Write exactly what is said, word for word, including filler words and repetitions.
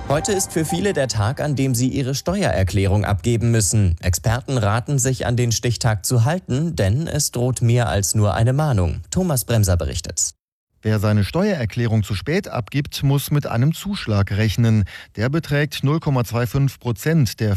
Heute ist für viele der Tag, an dem sie ihre Steuererklärung abgeben müssen. Experten raten, sich an den Stichtag zu halten, denn es droht mehr als nur eine Mahnung. Thomas Bremser berichtet. Wer seine Steuererklärung zu spät abgibt, muss mit einem Zuschlag rechnen. Der beträgt null Komma fünfundzwanzig Prozent der